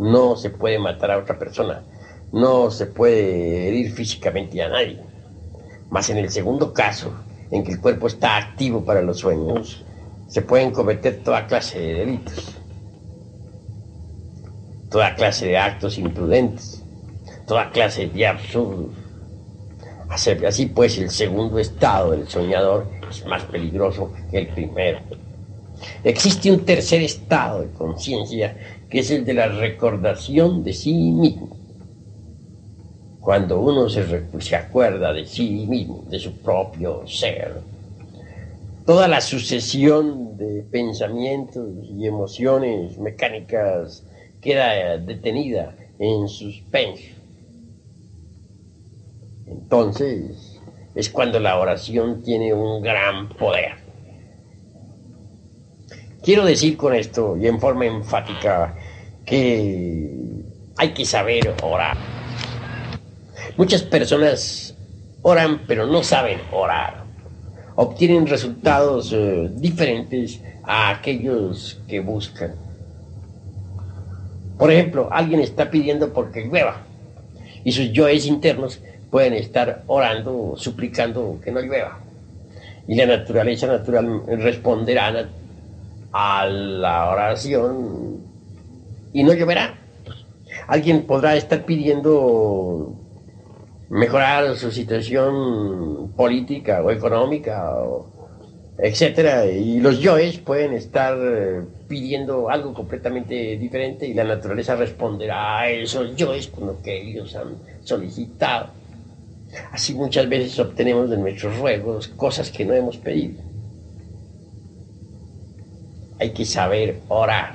no se puede matar a otra persona, no se puede herir físicamente a nadie. Mas en el segundo caso, en que el cuerpo está activo para los sueños, se pueden cometer toda clase de delitos, toda clase de actos imprudentes, toda clase de absurdos. Así pues, el segundo estado del soñador es más peligroso que el primero. Existe un tercer estado de conciencia, que es el de la recordación de sí mismo. Cuando uno se acuerda de sí mismo, de su propio ser, toda la sucesión de pensamientos y emociones mecánicas queda detenida en suspenso. Entonces es cuando la oración tiene un gran poder. Quiero decir con esto y en forma enfática que hay que saber orar. Muchas personas oran pero no saben orar. Obtienen resultados diferentes a aquellos que buscan. Por ejemplo, alguien está pidiendo porque llueva y sus yoes internos pueden estar orando, suplicando que no llueva. Y la naturaleza natural responderá a la oración y no lloverá. Alguien podrá estar pidiendo mejorar su situación política o económica, etcétera, y los yoes pueden estar pidiendo algo completamente diferente y la naturaleza responderá a esos yoes con lo que ellos han solicitado. Así muchas veces obtenemos de nuestros ruegos cosas que no hemos pedido. Hay que saber orar.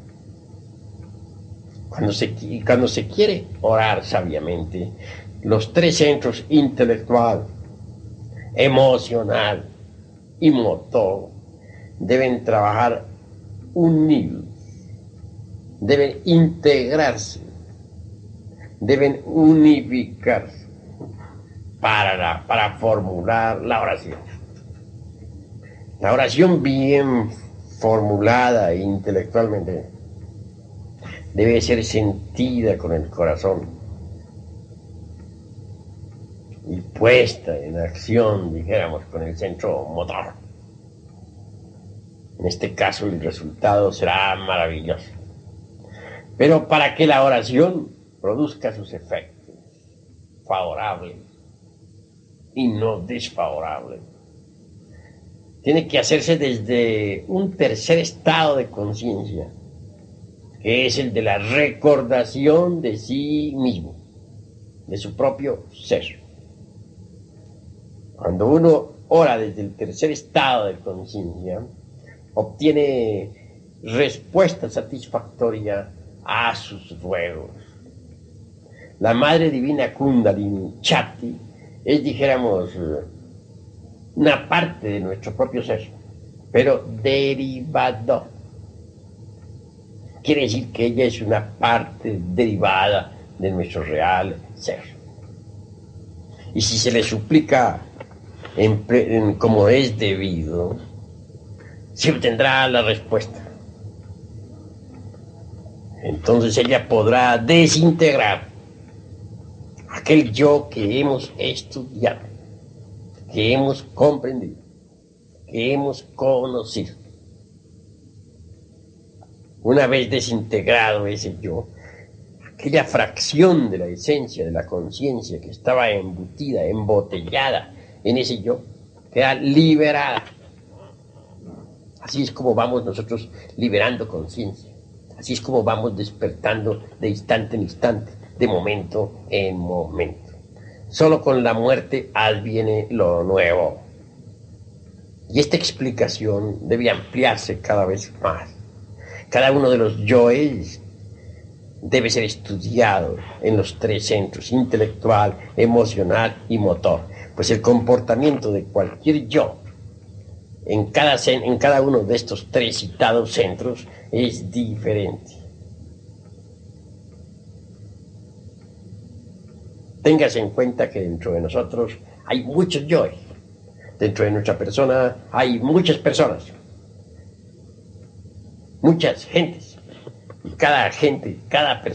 Cuando se quiere orar sabiamente, los tres centros intelectual, emocional y motor deben trabajar unidos, deben integrarse, deben unificarse para formular la oración. La oración bien formulada intelectualmente debe ser sentida con el corazón y puesta en acción, dijéramos, con el centro motor. En este caso el resultado será maravilloso. Pero para que la oración produzca sus efectos favorables y no desfavorables, tiene que hacerse desde un tercer estado de conciencia, que es el de la recordación de sí mismo, de su propio ser. Cuando uno ora desde el tercer estado de conciencia, obtiene respuesta satisfactoria a sus ruegos. La Madre Divina Kundalini Shakti es, dijéramos, una parte de nuestro propio ser, pero derivado. Quiere decir que ella es una parte derivada de nuestro real ser. Y si se le suplica como es debido, se obtendrá la respuesta. Entonces ella podrá desintegrar aquel yo que hemos estudiado, que hemos comprendido, que hemos conocido. Una vez desintegrado ese yo, aquella fracción de la esencia de la conciencia que estaba embutida, embotellada en ese yo, queda liberada. Así es como vamos nosotros liberando conciencia. Así es como vamos despertando de instante en instante, de momento en momento. Solo con la muerte adviene lo nuevo. Y esta explicación debe ampliarse cada vez más. Cada uno de los yoes debe ser estudiado en los tres centros, intelectual, emocional y motor. Pues el comportamiento de cualquier yo en cada uno de estos tres citados centros es diferente. Téngase en cuenta que dentro de nosotros hay muchos yoes. Dentro de nuestra persona hay muchas personas, muchas gentes. Y cada gente, cada persona